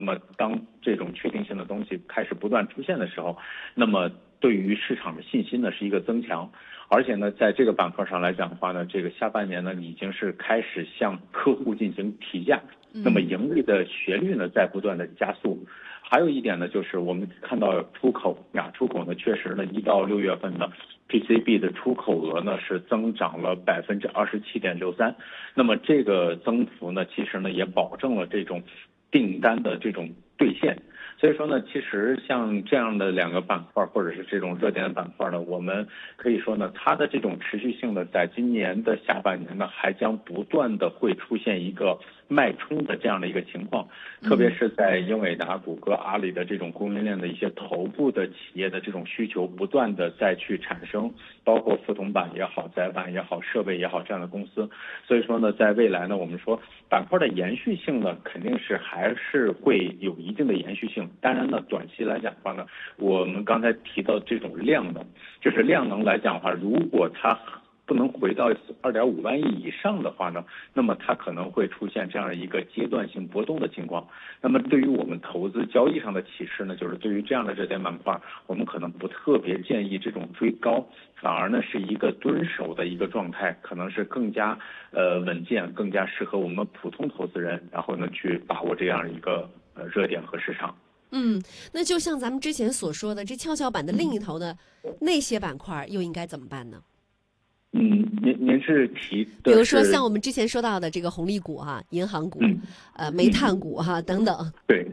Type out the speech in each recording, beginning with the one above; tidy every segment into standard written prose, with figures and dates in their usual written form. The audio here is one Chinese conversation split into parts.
那么当这种确定性的东西开始不断出现的时候，那么对于市场的信心呢是一个增强，而且呢在这个板块上来讲的话呢，这个下半年呢已经是开始向客户进行提价，那么盈利的旋律呢在不断的加速。还有一点呢，就是我们看到出口呢，确实呢，1到6月份的 PCB 的出口额呢是增长了27.63%，那么这个增幅呢，其实呢也保证了这种订单的这种兑现。所以说呢，其实像这样的2个板块，或者是这种热点的板块呢，我们可以说呢，它的这种持续性呢，在今年的下半年呢，还将不断的会出现一个脉冲的这样的一个情况，特别是在英伟达、谷歌、阿里的这种供应链的一些头部的企业的这种需求不断的再去产生，包括覆铜板也好、载板也好、设备也好这样的公司。所以说呢，在未来呢，我们说板块的延续性呢，肯定是还是会有一定的延续性。当然呢，短期来讲的话呢，我们刚才提到这种量能，就是量能来讲的话，如果它不能回到2.5万亿以上的话呢，那么它可能会出现这样一个阶段性波动的情况。那么对于我们投资交易上的启示呢，就是对于这样的热点板块，我们可能不特别建议这种追高，反而呢是一个蹲守的一个状态，可能是更加稳健，更加适合我们普通投资人，然后呢去把握这样一个热点和市场。 那就像咱们之前所说的，这跷跷板的另一头的那些板块又应该怎么办呢？ 您是提的是， 比如说像我们之前说到的这个红利股哈、银行股、煤炭股哈等等。 对。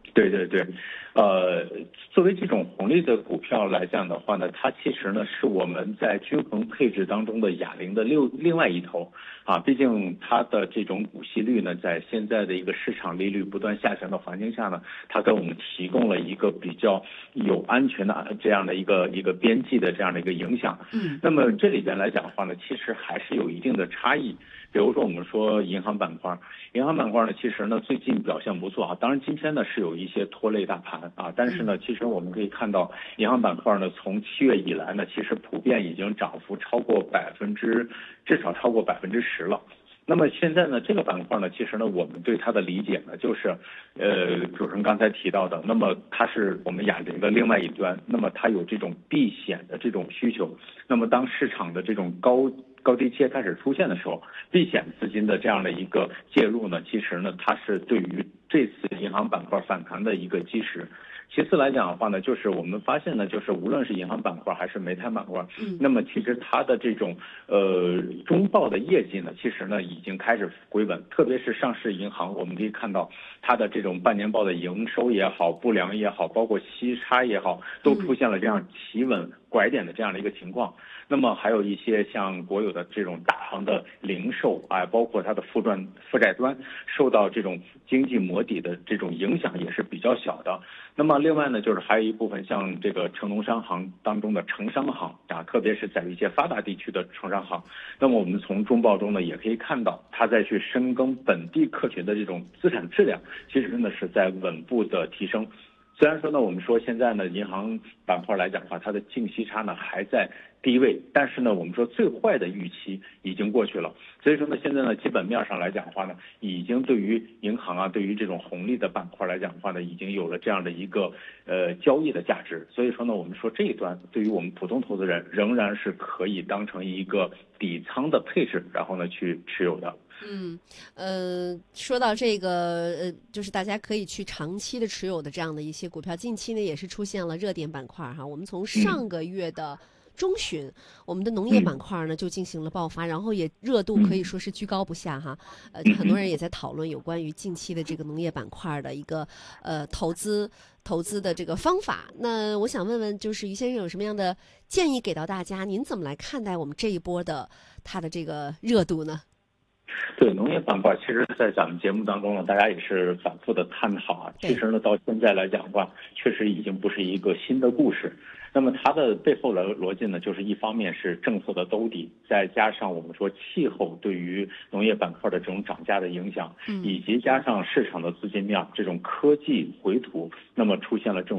作为这种红利的股票来讲的话呢，它其实呢是我们在均衡配置当中的哑铃的另外一头啊。毕竟它的这种股息率呢，在现在的一个市场利率不断下降的环境下呢，它给我们提供了一个比较有安全的这样的一个边际的这样的一个影响。那么这里边来讲的话呢，其实还是有一定的差异。比如说我们说银行板块呢，其实呢最近表现不错啊。当然今天呢是有一些拖累大盘啊，但是呢，其实我们可以看到银行板块呢，从7月以来呢，其实普遍已经涨幅至少超过10%了。那么现在呢，这个板块呢，其实呢，我们对它的理解呢，就是，主持人刚才提到的，那么它是我们哑铃的另外一端，那么它有这种避险的这种需求，那么当市场的这种高低切开始出现的时候，避险资金的这样的一个介入呢，其实呢，它是对于这次银行板块反弹的一个基石。其次来讲的话呢，就是我们发现呢，就是无论是银行板块还是煤炭板块，那么其实它的这种中报的业绩呢，其实呢已经开始回稳，特别是上市银行，我们可以看到它的这种半年报的营收也好，不良也好，包括息差也好，都出现了这样企稳拐点的这样的一个情况。那么还有一些像国有的这种大行的零售啊，包括它的负债端受到这种经济磨底的这种影响也是比较小的。那么另外呢，就是还有一部分像这个城农商行当中的城商行啊，特别是在一些发达地区的城商行。那么我们从中报中呢也可以看到，它在去深耕本地客群的这种资产质量，其实呢是在稳步的提升。虽然说呢，我们说现在呢，银行板块来讲的话，它的净息差呢还在低位，但是呢，我们说最坏的预期已经过去了。所以说呢，现在呢，基本面上来讲的话呢，已经对于银行啊，对于这种红利的板块来讲的话呢，已经有了这样的一个交易的价值。所以说呢，我们说这一端对于我们普通投资人仍然是可以当成一个底仓的配置，然后呢去持有的。 说到这个，就是大家可以去长期的持有的这样的一些股票，近期呢也是出现了热点板块哈。我们从上个月的中旬，我们的农业板块呢就进行了爆发，然后也热度可以说是居高不下哈。很多人也在讨论有关于近期的这个农业板块的一个投资的这个方法。那我想问问，就是于先生有什么样的建议给到大家？您怎么来看待我们这一波的它的这个热度呢？ 对农业板块，其实，在咱们节目当中呢，大家也是反复的探讨啊。其实呢，到现在来讲的话，确实已经不是一个新的故事。那么它的背后的逻辑呢，就是一方面是政策的兜底，再加上我们说气候对于农业板块的这种涨价的影响，以及加上市场的资金量这种科技回吐，那么出现了这种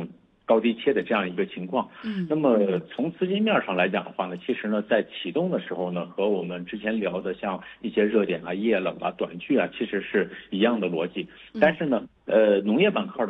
高低切的这样一个情况。那么从资金面上来讲的话呢，其实呢在启动的时候呢，和我们之前聊的像一些热点啊、液冷啊、短剧啊，其实是一样的逻辑。但是呢，农业板块